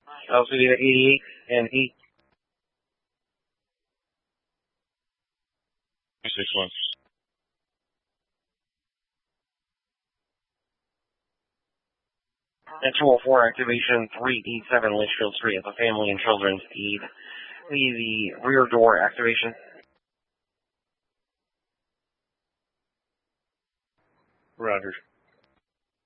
LCD to 88 and 8. 261. At 204, activation 387 Litchfield Street at the Family and Children's Aid. The rear door activation. Roger.